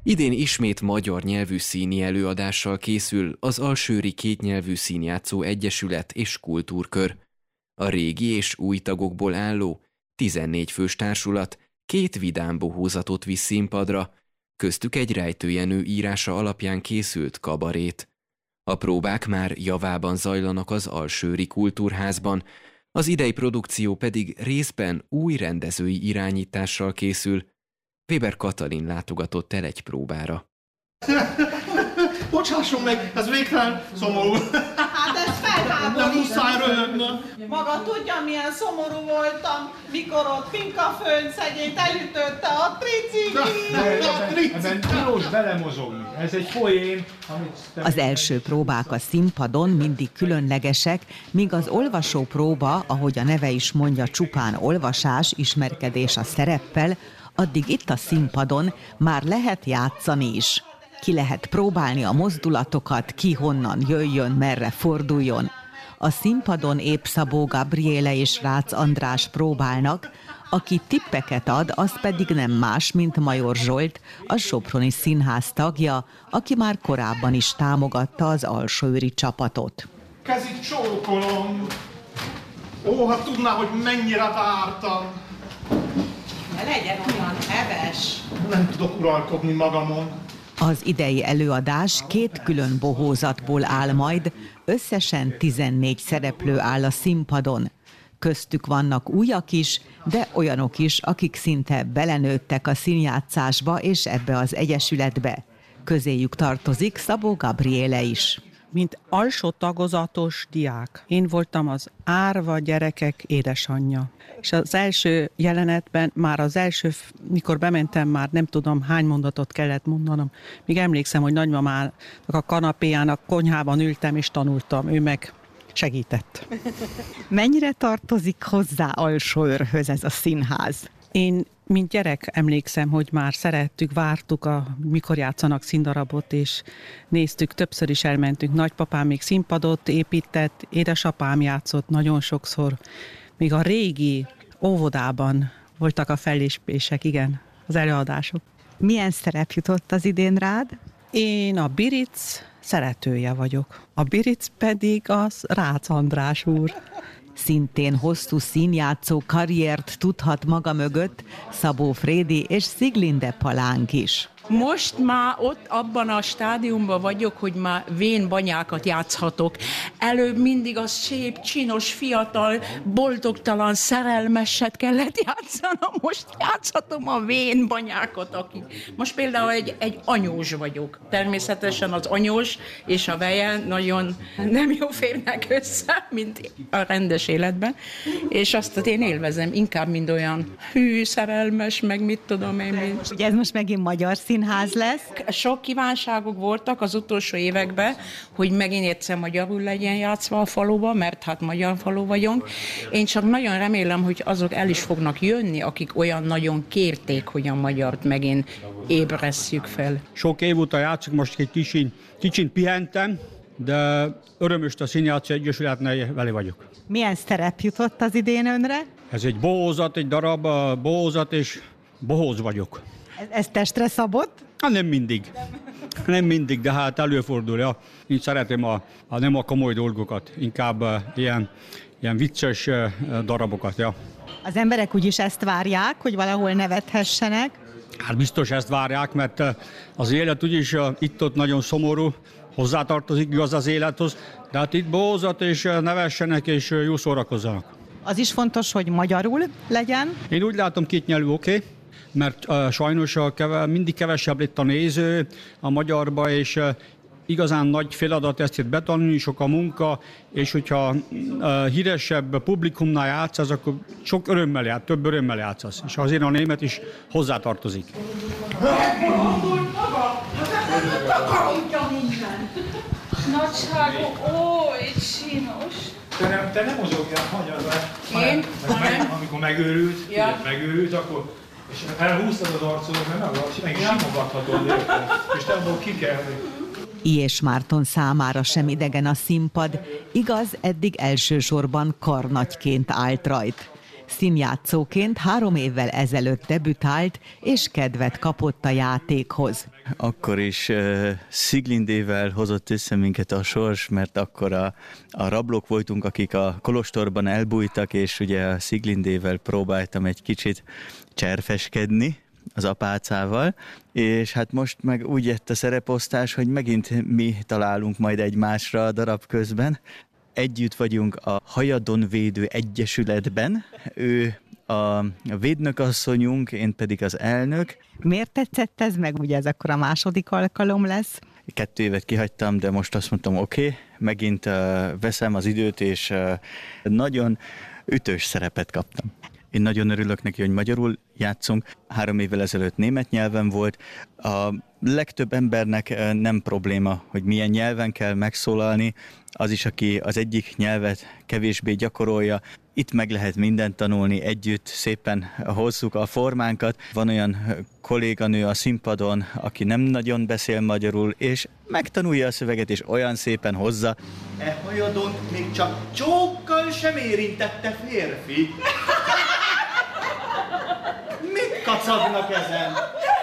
Idén ismét magyar nyelvű színi előadással készül az Alsőri Kétnyelvű Színjátszó Egyesület és Kultúrkör. A régi és új tagokból álló 14 fős társulat 2 vidám bohózatot visz színpadra, köztük egy Rejtő Jenő írása alapján készült kabarét. A próbák már javában zajlanak az Alsőri Kultúrházban, az idei produkció pedig részben új rendezői irányítással készül. Weber Katalin látogatott el egy próbára. Bocsásson meg, ez végtelen szomorú. Hát ez felháborít. Nem muszáj röhögni. Maga tudja, milyen szomorú voltam, mikor ott Finkaföld szegényt elütötte a tricikli. Ebben tilos belemozogni. Ez egy poén, amit... Az első próbák a színpadon mindig különlegesek, míg az olvasó próba, ahogy a neve is mondja, csupán olvasás, ismerkedés a szereppel, addig itt a színpadon már lehet játszani is. Ki lehet próbálni a mozdulatokat, ki honnan jöjjön, merre forduljon. A színpadon épp Szabó Gabriele és Rácz András próbálnak, aki tippeket ad, az pedig nem más, mint Major Zsolt, a Soproni Színház tagja, aki már korábban is támogatta az alsóőri csapatot. Kezit csókolom. Ó, hát tudná, hogy mennyire vártam. Ne legyen olyan heves. Nem tudok uralkodni magamon. Az idei előadás 2 külön bohózatból áll majd, összesen 14 szereplő áll a színpadon. Köztük vannak újak is, de olyanok is, akik szinte belenőttek a színjátszásba és ebbe az egyesületbe. Közéjük tartozik Szabó Gabriele is. Mint alsó tagozatos diák. Én voltam az árva gyerekek édesanyja. És az első jelenetben, mikor bementem, már nem tudom hány mondatot kellett mondanom. Még emlékszem, hogy nagymamának a kanapéján, a konyhában ültem és tanultam, ő meg segített. Mennyire tartozik hozzá Alsóőrhöz ez a színház? Én, mint gyerek emlékszem, hogy már szerettük, vártuk, mikor játszanak színdarabot, és néztük, többször is elmentünk. Nagypapám még színpadot épített, édesapám játszott nagyon sokszor. Még a régi óvodában voltak a fellépések, igen, az előadások. Milyen szerep jutott az idén rád? Én a Biric szeretője vagyok. A Biric pedig az Rácz András úr. Szintén hosszú színjátszó karriert tudhat maga mögött Szabó Frédi és Sziglinde Palánk is. Most már ott abban a stádiumban vagyok, hogy már vénbanyákat játszhatok. Előbb mindig a szép, csinos, fiatal, boldogtalan, szerelmeset kellett játszanom. Most játszhatom a vénbanyákat, akik... Most például egy anyós vagyok. Természetesen az anyós és a veje nagyon nem jó férnek össze, mint a rendes életben. És azt én élvezem inkább, mint olyan hű, szerelmes, meg mit tudom én. Ugye ez most megint magyar színház lesz. Sok kívánságok voltak az utolsó években, hogy megint egyszer magyarul legyen játszva a faluba, mert hát magyar falu vagyunk. Én csak nagyon remélem, hogy azok el is fognak jönni, akik olyan nagyon kérték, hogy a magyart megint ébresszük fel. Sok év óta játszok, most egy kicsit pihentem, de örömös a Színjátszó Egyesületnél vele vagyok. Milyen szerep jutott az idén önre? Ez egy bohózat, egy darab bohózat, és bohóz vagyok. Ez testre szabott? Nem mindig. Nem mindig, de hát előfordul. Ja. Én szeretem nem a komoly dolgokat, inkább ilyen vicces darabokat. Ja. Az emberek úgyis ezt várják, hogy valahol nevethessenek? Hát biztos ezt várják, mert az élet úgyis itt-ott nagyon szomorú, hozzátartozik igaz az élethoz, de hát itt bohózat és nevessenek és jó szórakozzanak. Az is fontos, hogy magyarul legyen? Én úgy látom, kétnyelvű oké, mert sajnos mindig kevesebb lett a néző a magyarba, és igazán nagy feladat ezt itt betanulni, sok a munka, és hogyha híresebb publikumnál játszasz, akkor sok örömmel játsz, több örömmel játszasz. És azért a német is hozzátartozik. Takarítja minden. Nagyságú, oly csinos. Te nem mozogjál magyarban. Én? Amikor megőrült, akkor és elhúztad az arcodat, mert meg is simogathatod, és te abból ki kell. És Márton számára sem idegen a színpad, igaz, eddig elsősorban karnagyként állt rajt. Színjátszóként 3 évvel ezelőtt debütált, és kedvet kapott a játékhoz. Akkor is Sziglindével hozott össze minket a sors, mert akkor a rablók voltunk, akik a kolostorban elbújtak, és ugye a Sziglindével próbáltam egy kicsit cserfeskedni az apácával, és hát most meg úgy jött a szereposztás, hogy megint mi találunk majd egymásra a darab közben. Együtt vagyunk a Hajadonvédő Egyesületben, ő a védnökasszonyunk, én pedig az elnök. Miért tetszett ez meg? Ugye ez akkor a második alkalom lesz? 2 évet kihagytam, de most azt mondtam, oké, megint veszem az időt, és nagyon ütős szerepet kaptam. Én nagyon örülök neki, hogy magyarul játszunk. 3 évvel ezelőtt német nyelven volt. A legtöbb embernek nem probléma, hogy milyen nyelven kell megszólalni. Az is, aki az egyik nyelvet kevésbé gyakorolja. Itt meg lehet mindent tanulni, együtt szépen hozzuk a formánkat. Van olyan kolléganő a színpadon, aki nem nagyon beszél magyarul, és megtanulja a szöveget, és olyan szépen hozza. E hajadont még csak csókkal sem érintette férfi. Mit kacagnak ezen?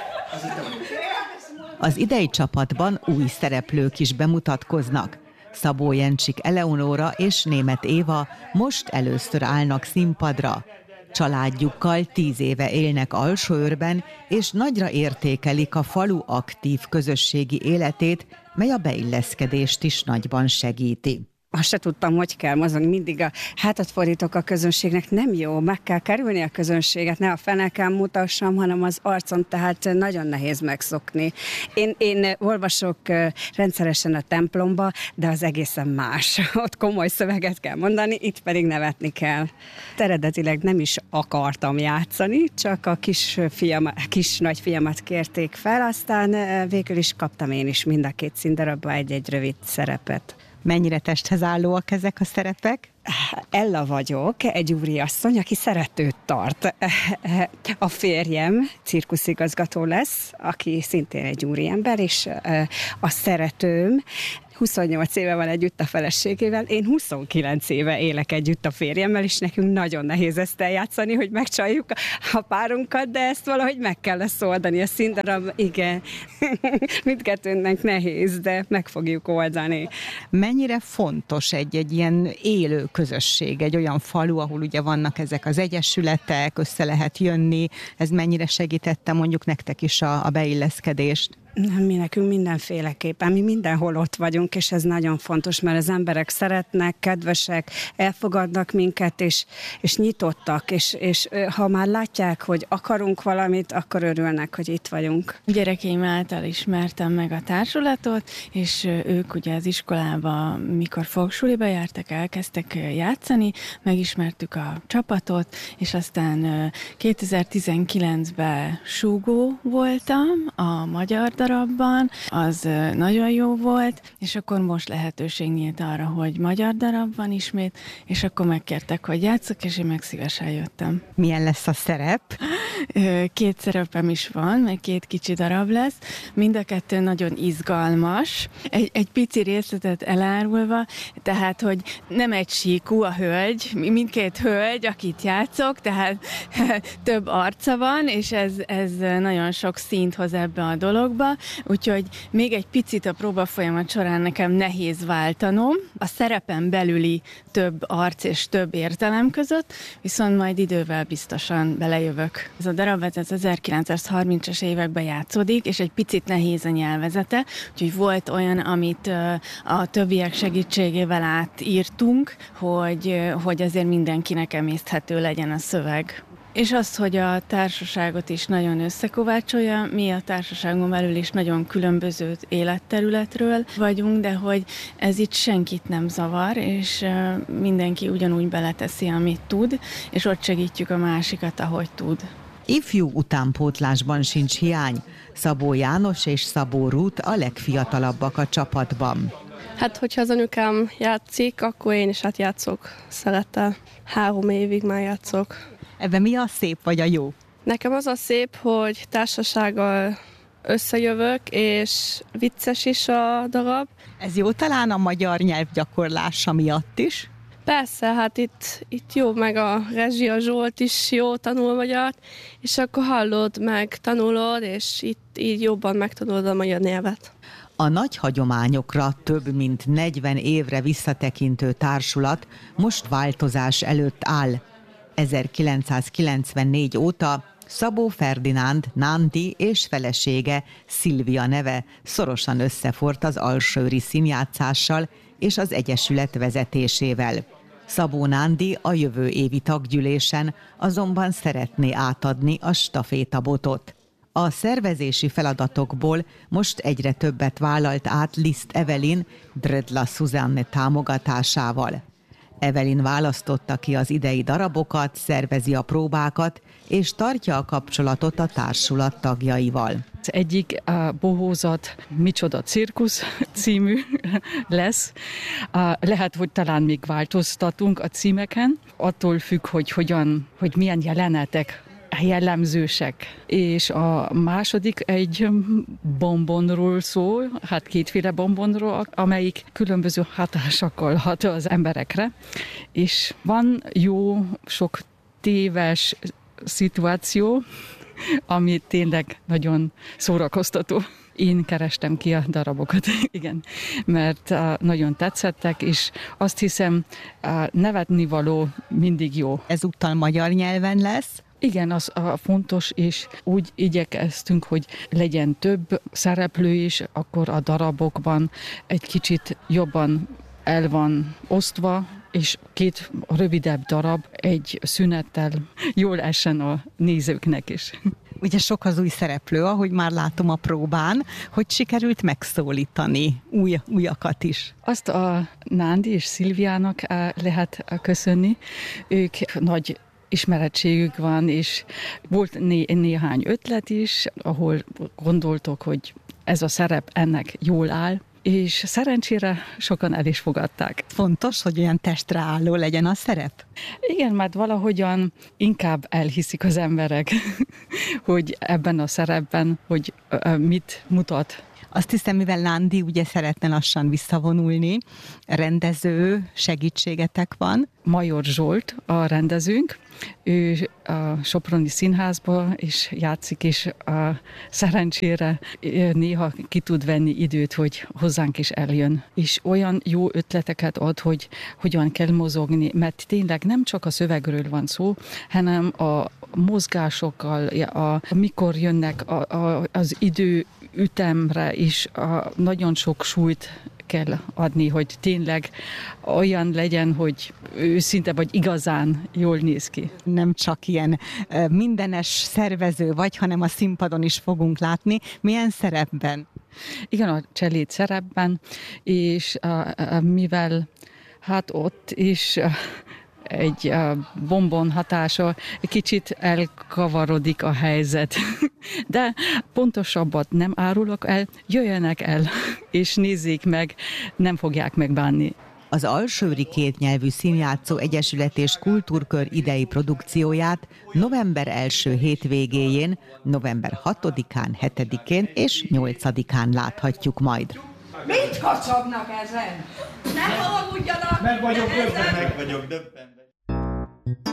Az idei csapatban új szereplők is bemutatkoznak. Szabó Jencsik Eleonóra és Németh Éva most először állnak színpadra. Családjukkal 10 éve élnek Alsóőrben, és nagyra értékelik a falu aktív közösségi életét, mely a beilleszkedést is nagyban segíti. Azt se tudtam, hogy kell mozogni, mindig a hátat fordítok a közönségnek, nem jó, meg kell kerülni a közönséget, ne a feneken mutassam, hanem az arcon, tehát nagyon nehéz megszokni. Én olvasok rendszeresen a templomba, de az egészen más. Ott komoly szöveget kell mondani, itt pedig nevetni kell. Eredetileg nem is akartam játszani, csak a kis nagyfiamat kérték fel, aztán végül is kaptam én is mind a 2 színdarabban egy rövid szerepet. Mennyire testhez állóak ezek a szerepek? Ella vagyok, egy úriasszony, aki szeretőt tart. A férjem cirkuszigazgató lesz, aki szintén egy úriember, és a szeretőm 28 éve van együtt a feleségével, én 29 éve élek együtt a férjemmel, és nekünk nagyon nehéz ezt eljátszani, hogy megcsaljuk a párunkat, de ezt valahogy meg kell lesz oldani. A színdarab, igen, mindkettőnknek nehéz, de meg fogjuk oldani. Mennyire fontos egy ilyen élő közösség, egy olyan falu, ahol ugye vannak ezek az egyesületek, össze lehet jönni, ez mennyire segítette mondjuk nektek is a beilleszkedést? Mi nekünk mindenféleképpen, mi mindenhol ott vagyunk, és ez nagyon fontos, mert az emberek szeretnek, kedvesek, elfogadnak minket, és nyitottak, és ha már látják, hogy akarunk valamit, akkor örülnek, hogy itt vagyunk. Gyerekeim által ismertem meg a társulatot, és ők ugye az iskolába, mikor fogsuliba jártak, elkezdtek játszani, megismertük a csapatot, és aztán 2019-ben súgó voltam a magyar darabban, az nagyon jó volt, és akkor most lehetőség nyílt arra, hogy magyar darab van ismét, és akkor megkértek, hogy játszok, és én meg szívesen jöttem. Milyen lesz a szerep? 2 szerepem is van, meg 2 kicsi darab lesz. Mind a 2 nagyon izgalmas. Egy pici részletet elárulva, tehát, hogy nem egy síkú a hölgy, mindkét hölgy, akit játszok, tehát több arca van, és ez nagyon sok színt hoz ebbe a dologba, úgyhogy még egy picit a próba folyamat során nekem nehéz váltanom a szerepen belüli több arc és több értelem között, viszont majd idővel biztosan belejövök. Ez a darab az 1930-as években játszódik, és egy picit nehéz a nyelvezete, úgyhogy volt olyan, amit a többiek segítségével átírtunk, hogy azért mindenkinek emészthető legyen a szöveg. És az, hogy a társaságot is nagyon összekovácsolja, mi a társaságon belül is nagyon különböző életterületről vagyunk, de hogy ez itt senkit nem zavar, és mindenki ugyanúgy beleteszi, amit tud, és ott segítjük a másikat, ahogy tud. Ifjú utánpótlásban sincs hiány. Szabó János és Szabó Ruth a legfiatalabbak a csapatban. Hát, hogyha az anyukám játszik, akkor én is játszok szerettel. 3 évig már játszok. Ebben mi a szép vagy a jó? Nekem az a szép, hogy társasággal összejövök, és vicces is a darab. Ez jó talán a magyar nyelv gyakorlása miatt is? Persze, hát itt jó, meg a Rezsi, a Zsolt is jó tanul magyart, és akkor hallod, meg tanulod, és itt így jobban megtanulod a magyar nyelvet. A nagy hagyományokra több mint 40 évre visszatekintő társulat most változás előtt áll. 1994 óta Szabó Ferdinánd, Nándi és felesége, Szilvia neve szorosan összeforrt az alsóőri színjátszással és az egyesület vezetésével. Szabó Nándi a jövő évi taggyűlésen azonban szeretné átadni a stafétabotot. A szervezési feladatokból most egyre többet vállalt át Liszt Evelyn Dredla Szuzanne támogatásával. Evelyn választotta ki az idei darabokat, szervezi a próbákat, és tartja a kapcsolatot a társulat tagjaival. Az egyik a Bohózat Micsoda cirkusz című lesz. Lehet, hogy talán még változtatunk a címeken, attól függ, hogy milyen jelenetek jellemzősek. És a második egy bombonról szól, hát kétféle bombonról, amelyik különböző hatásokkal hat az emberekre. És van jó sok téves szituáció, ami tényleg nagyon szórakoztató. Én kerestem ki a darabokat, igen, mert nagyon tetszettek, és azt hiszem, nevetnivaló mindig jó. Ezúttal magyar nyelven lesz? Igen, az fontos, és úgy igyekeztünk, hogy legyen több szereplő is, akkor a darabokban egy kicsit jobban el van osztva, és 2 rövidebb darab egy szünettel jól essen a nézőknek is. Ugye sok az új szereplő, ahogy már látom a próbán, hogy sikerült megszólítani újakat is. Azt a Nándi és Szilviának lehet köszönni. Ők nagy ismerettségük van, és volt néhány ötlet is, ahol gondoltok, hogy ez a szerep ennek jól áll, és szerencsére sokan el is fogadták. Fontos, hogy olyan testre álló legyen a szerep? Igen, mert valahogyan inkább elhiszik az emberek, hogy ebben a szerepben, hogy mit mutat. Azt hiszem, mivel Nándi ugye szeretne lassan visszavonulni, rendező segítségetek van. Major Zsolt a rendezőnk, ő a Soproni Színházban is játszik, és szerencsére néha ki tud venni időt, hogy hozzánk is eljön. És olyan jó ötleteket ad, hogy hogyan kell mozogni, mert tényleg nem csak a szövegről van szó, hanem a mozgásokkal, mikor jönnek az időütemre is nagyon sok súlyt kell adni, hogy tényleg olyan legyen, hogy őszinte vagy igazán jól néz ki. Nem csak ilyen mindenes szervező vagy, hanem a színpadon is fogunk látni. Milyen szerepben? Igen, a cseléd szerepben, és mivel hát ott is egy bombon hatása, egy kicsit elkavarodik a helyzet. De pontosabbat nem árulok el, jöjjenek el, és nézzék meg, nem fogják megbánni. Az Alsóőri Kétnyelvű Színjátszó Egyesület és Kultúrkör idei produkcióját november 1. hétvégéjén, november 6-án, 7-én és 8-án láthatjuk majd. Mit kacagnak ezen? Ne haragudjanak! Meg vagyok döbbenve.